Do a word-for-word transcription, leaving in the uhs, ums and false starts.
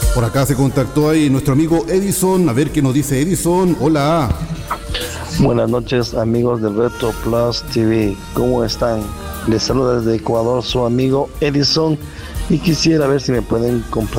Por acá se contactó ahí nuestro amigo Edison, a ver qué nos dice Edison. Hola. Buenas noches, amigos del Retro Plus T V, ¿cómo están? Les saluda desde Ecuador su amigo Edison y quisiera ver si me pueden compartir